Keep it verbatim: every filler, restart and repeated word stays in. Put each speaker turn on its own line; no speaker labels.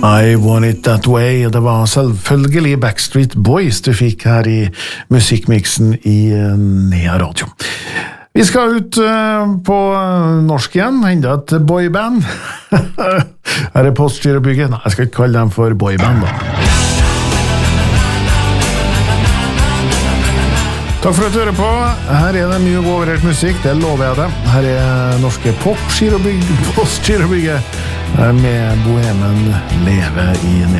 I Want It That Way, det var selvfølgelig Backstreet Boys du fikk her i musikkmiksen i Nea Radio. Vi skal ut på norsk igjen, enda et boyband. Her er Postgirobygget. Nei, jeg skal ikke kalle dem for boyband da. Takk for at du hører på. Her er det mye overhørt musikk, det lover jeg deg. Her er norske Postgirobygget med Bohemen Leve i Nea.